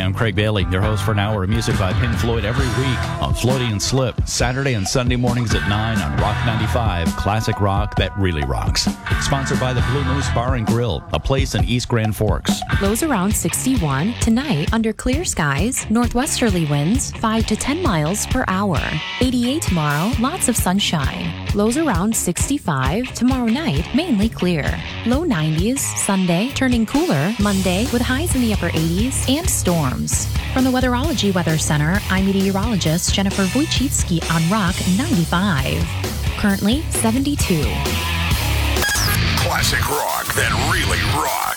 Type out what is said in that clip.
I'm Craig Bailey, your host for an hour of music by Pink Floyd every week on Floaty and Slip, Saturday and Sunday mornings at 9 on Rock 95, classic rock that really rocks. Sponsored by the Blue Moose Bar and Grill, a place in East Grand Forks. Lows around 61 tonight under clear skies, northwesterly winds 5 to 10 miles per hour. 88 tomorrow, lots of sunshine. Lows around 65 tomorrow night, mainly clear. Low 90s Sunday, turning cooler Monday with highs in the upper 80s and storms. From the Weatherology Weather Center, I'm meteorologist Jennifer Wojcicki on Rock 95. Currently 72. Classic rock that really rocks.